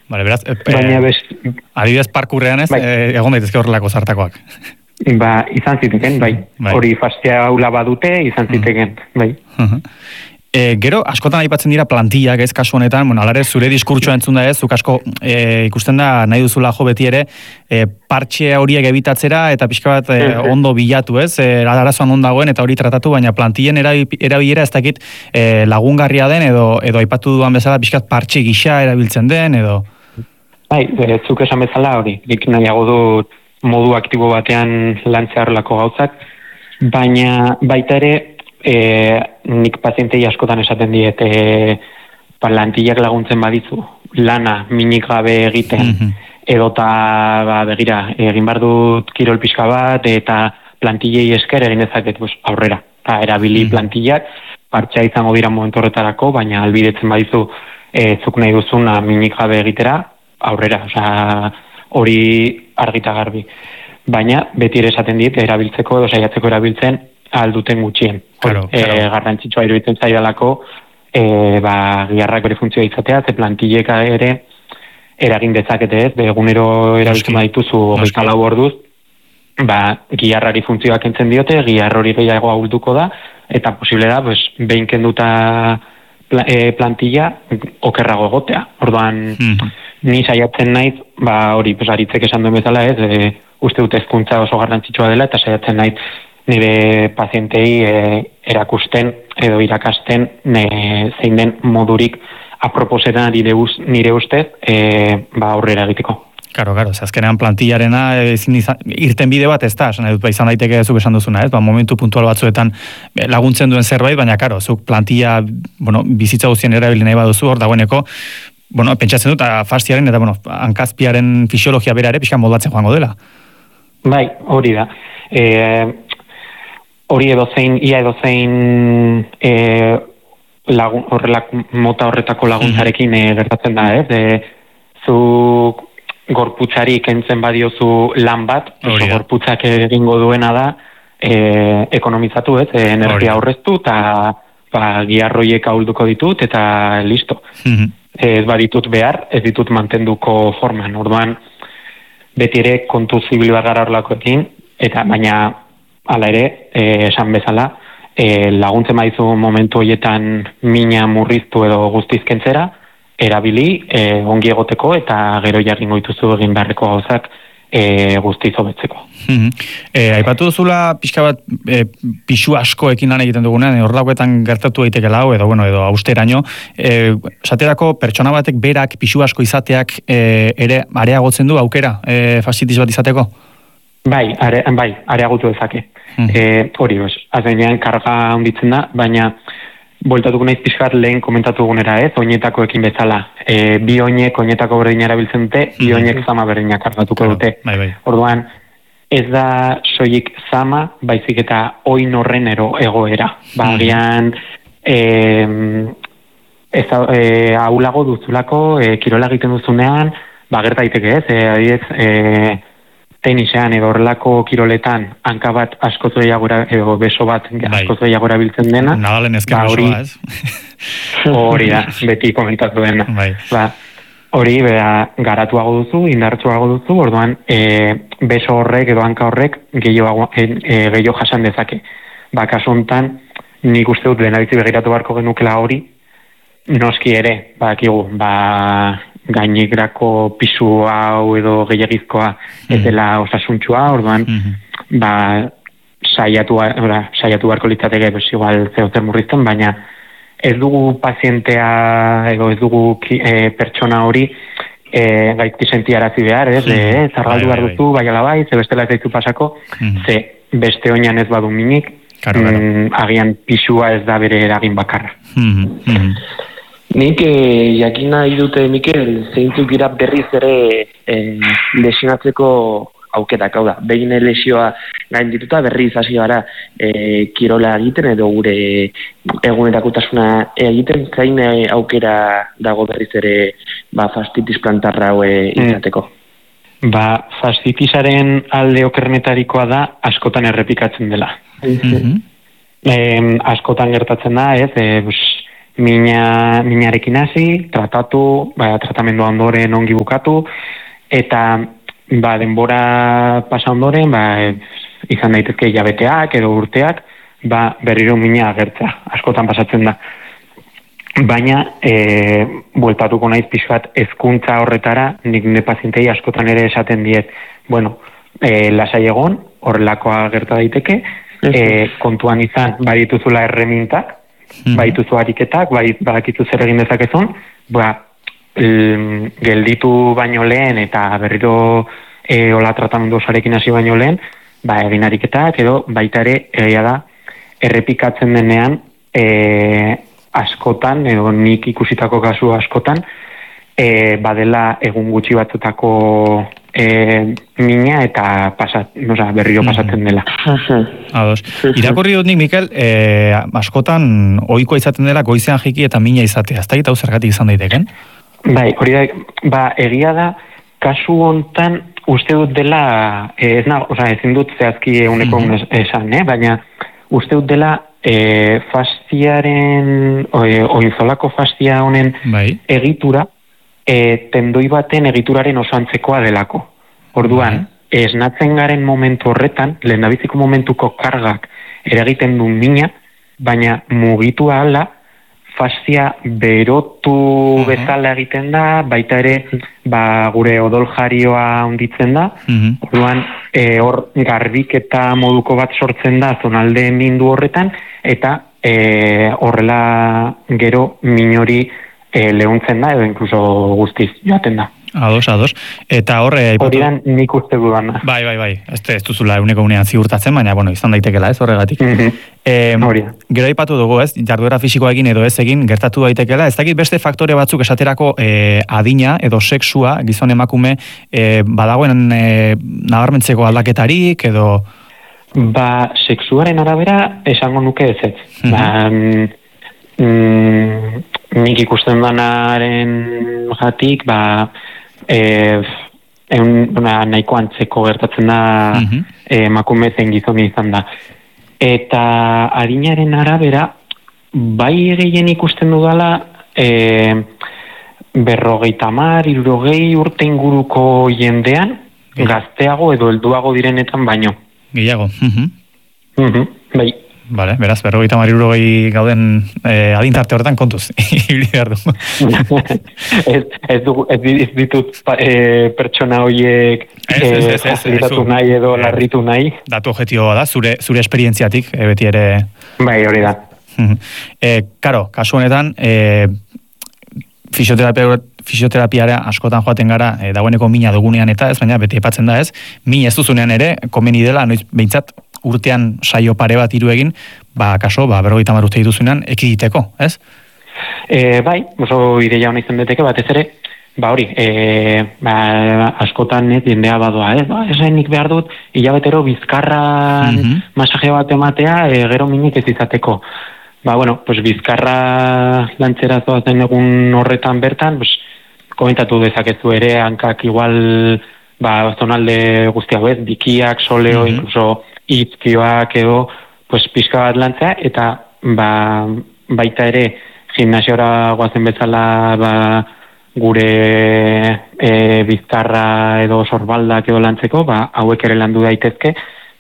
Vale, beraz, baina adibidez parkurrean ez, egon daitezke horrelako zartakoak. Izan ziteken, bai. Hori fastea haula badute, izan ziteken, bai. Gero, askotan aipatzen dira plantillak ez kasu honetan, bueno, alare zure diskurtsoa entzun da ez, zuk asko ikusten da nahi duzula jo beti ere, partxe horiek ebitatzera eta pixka bat ondo bilatu ez, arazoan ondagoen eta hori tratatu, baina plantillen erabilera ez dakit lagungarria den edo aipatu duan bezala pixka partxe gisa erabiltzen den edo... Bai, zuk esan bezala hori, nik nahiago dut modu aktibo batean lantzea horrelako gauzak, baina baita ere nik pazientei askotan esaten diet plantillak laguntzen badizu lana minik gabe egiten edota begira egin behar dut kirol pixka bat eta plantillei esker egin dezaket aurrera erabili plantillak partxea izango dira momentu horretarako, baina albidetzen badizu zuk nahi duzuna minik gabe egitera aurrera, hori argita garbi, baina beti ere esaten dit erabiltzeko edo saiatzeko erabiltzen alduten gutxien. Garrantzitsua iruditzen zaidalako giharrak bere funtzioa izatea, ze plantillek ere eragin dezakete ez, egunero erabiltzen badituzu 24 orduz, giharrari funtzioak entzen diote, giharr hori gehiago ahulduko da, eta posible da, behin kenduta plantilla okerrago egotea. Orduan, ni saiatzen naiz, hori, aritzek esan duen bezala ez, uste dut hezkuntza oso garrantzitsua dela, eta saiatzen naiz nire pazientei erakusten edo irakasten zein den modurik aproposena nire ustez aurrera egiteko. Karo, azkenean plantillarena irten bide bat ez da, izan daiteke zuk esan duzuna, ez? Momentu puntual batzuetan laguntzen duen zerbait, baina zuk plantilla bizitza guztien erabili nahi baduzu, hor dagoeneko, pentsatzen dut, fasziaren eta hankazpiaren fisiologia bera ere pixkan moldatzen joango dela. Bai, hori da. Hori ia edozein mota horretako laguntzarekin gertatzen da, ez? Zuk gorputzari kentzen badiozu lan bat, gorputzak egingo duena da ekonomizatu, ez? Energia aurreztu eta giharroiek ahulduko ditut eta listo. Ez baditut behar, ez ditut mantenduko forman. Orduan, beti ere kontu zibil bagara horlakoekin, eta baina hala ere, esan bezala, laguntzen badizu momentu horietan mina murriztu edo guztizkentzera, erabili, ongi egoteko eta gero jarringo dituzu egin beharreko gauzak guztiz hobetzeko. Aipatu duzula pixka bat pixu askoekin lan egiten dugunean, horrelakoetan gertatu daitekeela edo austeraino, esaterako pertsona batek berak pixu asko izateak ere areagotzen du aukera faszitis bat izateko? Bai, areagotu dezake. Hori, azainean karga handitzen da, baina bueltatuko naiz pixkat lehen komentatu gunera, ez? Oinetakoekin bezala. Bi oinek oinetako berdina erabiltzen dute, bi oinek zama berdina kargatuko dute. Orduan, ez da soilik zama, baizik eta oin horren egoera. Agian, ahulago duzulako, kirola egiten duzunean, gerta daiteke ez? Adibidez, tenisean edo horrelako kiroletan hanka bat askoz gehiago edo beso bat askoz gehiago erabiltzen dena. Nadalen ezker besoa, ez? Hori da, beti komentatu dena. Hori, garatuago duzu, indartsuago duzu, orduan beso horrek edo hanka horrek gehiago jasan dezake. Kasu honetan, nik uste dut lehenabitzi begiratu beharko genukela hori, noski ere, gainegrako pisu hau edo gehiagizkoa ez dela osasuntsua, orduan saiatu beharko litzateke igual zeozer murrizten, baina ez dugu pazientea edo ez dugu pertsona hori gaizki sentiarazi behar, ez? Zargaldu behar duzu, bai ala bai, ze bestela ez daizu pasako, ze beste oinan ez badu minik, agian pisua ez da bere eragin bakarra. Nik jakin nahi dute, Mikel, zeintzuk dira berriz ere lesionatzeko aukerak, hau da, behin lesioa gaindituta berriz hasi gara kirola egiten edo gure egunerakotasuna egiten, zain aukera dago berriz ere faszitis plantarra izateko? Faszitisaren alde okernetarikoa da askotan errepikatzen dela. Askotan gertatzen da, ez, minarekin hasi, tratatu, tratamendua ondoren ongi bukatu, eta denbora pasa ondoren, izan daitezke hilabeteak edo urteak, berriro mina agertzea, askotan pasatzen da. Baina, bueltatuko naiz pixkat hezkuntza horretara, nik ne pazientei askotan ere esaten diet, lasai egon, horrelakoa gerta daiteke, kontuan izan, badituzula erremintak, badituzu ariketak, badakizu zer egin dezakezun, gelditu baino lehen eta berriro hola tratamendu osarekin hasi baino lehen, egin ariketak, edo baita ere, egia da, errepikatzen denean, askotan, edo nik ikusitako kasu askotan, badela egun gutxi batzutako mina eta berriro pasatzen dela. Ados. Irakurri dut nik, Mikel, askotan ohikoa izaten dela goizean jiki eta mina izatea. Ez da hau zergatik izan daiteken? Bai, hori da, egia da, kasu hontan uste dut dela, ezin dut zehazki eguneko esan, baina uste dut dela fasziaren, oinzolako faszia honen egitura, tendoi baten egituraren oso antzekoa delako. Orduan, esnatzen garen momentu horretan, lehendabiziko momentuko kargak eragiten duen mina, baina mugitu ahala, faszia berotu bezala egiten da, baita ere gure odoljarioa onditzen da, orduan hor garbiketa moduko bat sortzen da zonalde mindu horretan, eta horrela gero minori lehuntzen da, edo inkluso guztiz joaten da. Ados. Eta hor... Hori da nik uste dudana. Bai. Ez duzula eguneko unean ziurtatzen, baina, izan daitekela, ez horregatik. Gero aipatu dugu, ez, jarduera fisikoekin edo ez egin gertatu daitekela, ez dakit beste faktore batzuk esaterako adina edo sexua, gizon emakume, badagoen nabarmentzeko aldaketarik edo... Sexuaren arabera esango nuke ez. Nik ikusten danaren jatik, nahiko antzeko gertatzen da emakume zen gizoni izan da. Eta adinaren arabera, bai gehien ikusten dudala 50, 60 urte inguruko jendean, gazteago edo helduago direnetan baino. Gehiago. Bai. Vale, beraz, 50, 60 gauden adintarte horretan kontuz, ibili behar du. Ez ditut pertsona horiek facilitatu nahi edo larritu nahi. Datu objektiboa da, zure esperientziatik, beti ere... Bai, hori da. Karo, kasu honetan, fisioterapiara askotan joaten gara, dagoeneko mina dugunean eta ez, baina beti epatzen da ez, min ez duzunean ere, komeni dela, noiz behintzat, urtean saio pare bat hiru egin, kaso, 50 urte dituzunean, ekiditeko, ez? Bai, oso ideia hona izan deteke, batez ere, hori, askotan jendea badoa, ez nik behar dut, hilabetero bizkarran masaje bat ematea, gero minik ez izateko. Bizkarra lantzera zoazen egun horretan bertan, komentatu dezakezu ere, hankak igual, zonalde guztiago ez, bikiak, soleo, incluso itzkioak edo, pixka bat lantzea, eta baita ere, gimnasiora guazen bezala, gure bizkarra edo sorbaldak edo lantzeko, hauek ere landu daitezke,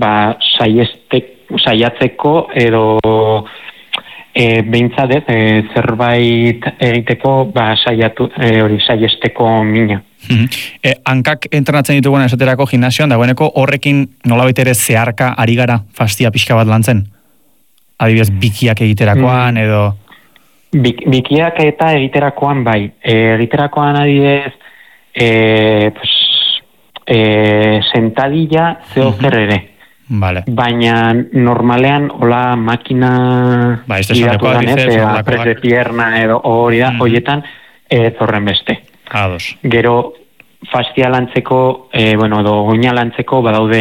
saiatzeko edo behintzat zerbait egiteko saiesteko mina. Hankak entrenatzen dituguena esaterako gimnasioan, dagoeneko horrekin nolabait ere zeharka ari gara fastia pixka bat lantzen? Adibidez, bikiak egiterakoan edo... Bikiak eta egiterakoan bai. Egiterakoan adibidez sentadilla zeo zer ere. Vale. Baina normalean hola makina pres de pierna edo hori da, horietan horren beste. Ados. Gero fastia lantzeko, edo oina lantzeko badaude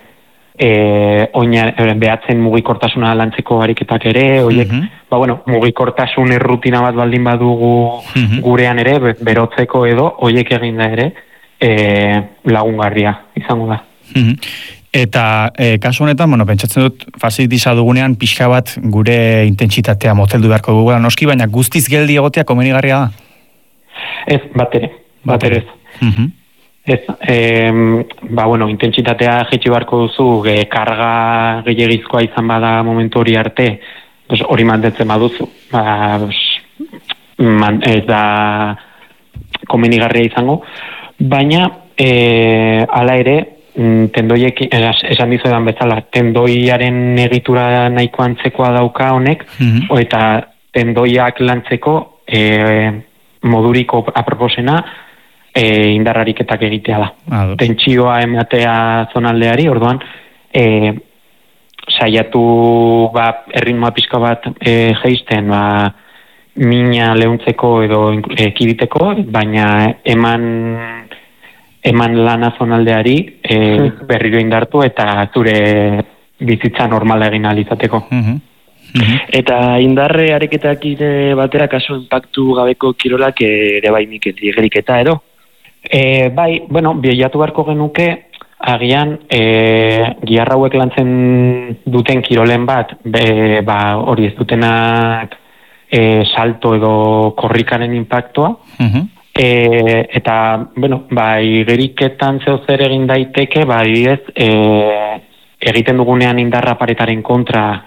behatzen mugikortasuna lantzeko ariketak ere, horiek, mugikortasun errutina bat baldin badugu gurean ere, berotzeko edo, horiek eginda ere, lagungarria izango da. Eta kasu honetan, pentsatzen dut, fasilitisa dugunean pixka bat gure intentsitatea moteldu beharko dugula noski, baina guztiz geldi egotea komenigarria da? Ez, bat ere ez. Ez, intentsitatea jetxi beharko duzu, karga gehiagizkoa izan bada momentu hori arte, hori mantentzen baduzu. Ez da komenigarria izango, baina hala ere, tendoiek, esan dizuetan bezala, tendoiaren egitura nahiko antzekoa dauka honek, eta tendoiak lantzeko moduriko aproposena indarrariketak egitea da. Tentsioa ematea zonaldeari, orduan saiatu erritmoa pixka bat jeisten, mina leuntzeko edo ekiditeko, baina eman lana zonaldeari berriro indartu eta zure bizitza normala egin ahal izateko. Eta indarre areketak batera kaso impactu gabeko kirolak ere bai Mikel, igeriketa edo? Bai, bilatu beharko genuke, agian giharra hauek lantzen duten kirolen bat, hori ez dutenak salto edo korrikaren impactua, eta, igeriketan zehozer egin daiteke, egiten dugunean indarra paretaren kontra,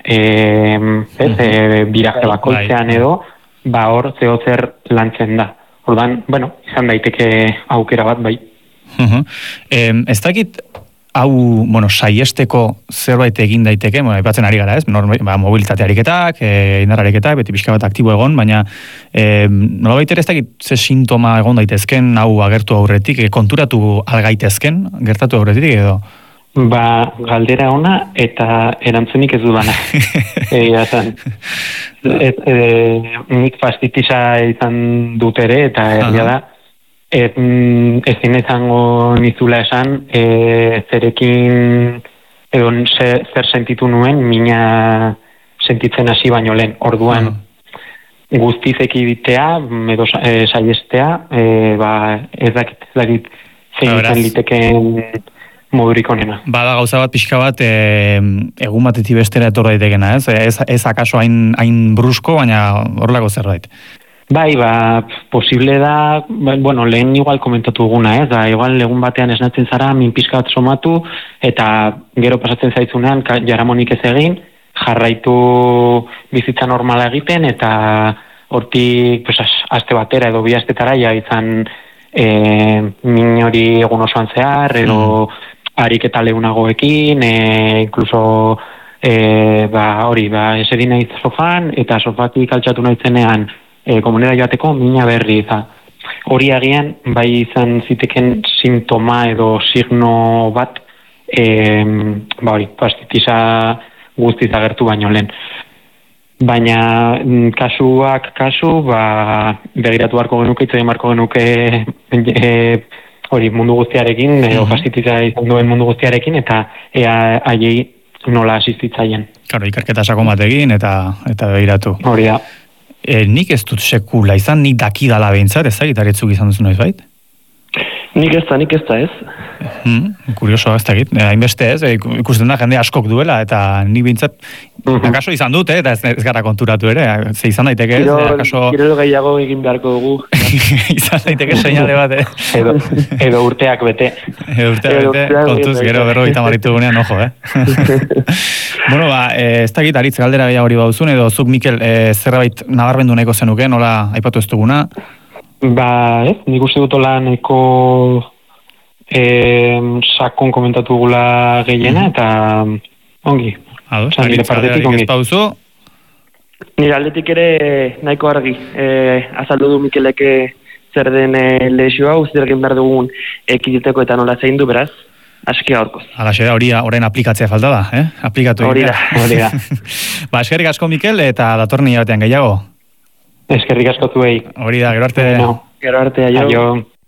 biraje bakoitzean edo, hor zehozer lantzen da. Ordan, izan daiteke aukera bat, bai. Ez dakit, hau, saiesteko zerbait egin daiteke, aipatzen ari gara, ez? Mobilitate ariketak, indar ariketak, beti pixka bat aktibo egon, baina nolabait ere ez dakit ze sintoma egon daitezken, hau agertu aurretik, konturatu algaitezken, gertatu aurretik edo? Galdera ona eta erantzunik ez dudana. Nik fastitisa izan dut ere, eta egia da, ezin izango nizula esan, zerekin edo zer sentitu nuen, mina sentitzen hasi baino lehen. Orduan, guztiz ekiditea, edo saiestea, ez dakit zein izan litekeen modurik onena. Bada gauza bat pixka bat egun batetik bestera etorra daitekena, ez? Ez akaso hain brusko, baina horrelako zerbait. Bai, posible da, lehen igual komentatu duguna, ez? Igual egun batean esnatzen zara, min pixka bat somatu, eta gero pasatzen zaitzunean, jaramonik ez egin, jarraitu bizitza normala egiten, eta hortik aste batera edo bi astetara ja izan min hori egun osoan zehar, edo ariketa leunagoekin, incluso eseri nahiz sofan, eta sofatik altxatu nahizenean komunera joateko mina berri. Hori agian, bai izan ziteken sintoma edo signo bat, pastitisa guztiz agertu baino lehen. Baina kasuak kasu, begiratu beharko genuke, itzoien beharko genuke hori mundu guztiarekin, edo fastitisa izan duen mundu guztiarekin, eta haiei nola asistitzaien. Claro, ikerketa sakon bat egin, eta begiratu. Hori da. Nik ez dut sekula izan, nik dakidala behintzat, ez da, gitaretzuk izan duzu noiz bait? Nik ez da, ez? Kurioso, ez dakit, hainbeste ez, ikusten da jende askok duela, eta nik behintzat, akaso izan dut, eta ez gara konturatu ere, ze izan daiteke ez, akaso... Kirol gehiago egin beharko dugu. Izan daiteke seinale bat, Edo urteak bete. Kontuz, gero berrogeita maritu gunean, ojo, ez dakit, aritz galdera gehiago hori bauzun, edo zuk, Mikel, zerbait nabarmendu nahiko zenuke, nola aipatu ez duguna? Nik uste dut nahiko sakon komentatu gula gehiena, eta ongi. Nire partetik ongi. Nire aldetik ere nahiko argi. Azaldu du Mikeleke zer den lesioa, zer egin behar dugun ekiditeko eta nola zein du, beraz, aski aurkoz. Alaxe da, hori orain aplikatzea falta da, Aplikatu. Hori da. Eskerrik asko, Mikel, eta datorren hilabetean gehiago. Eskerrik asko zuei. Hori da, gero arte. Gero arte, aio.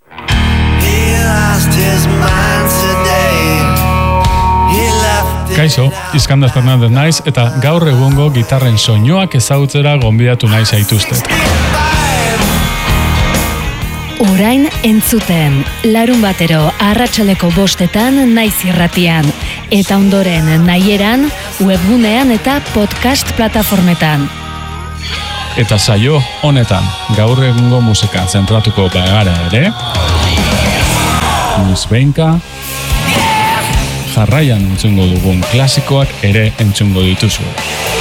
Kaixo, Iskandar Fernandez naiz, eta gaur egungo gitarren soinuak ezagutzera gonbidatu nahi zaituztet. Orain entzuten, larun batero arratsaleko 5 naiz irratian, eta ondoren nahieran, webgunean eta podcast plataformetan. Eta saio honetan, gaur egungo musikan zentratuko bagara ere, noizbehinka, jarraian entzungo dugun klasikoak ere entzungo dituzu.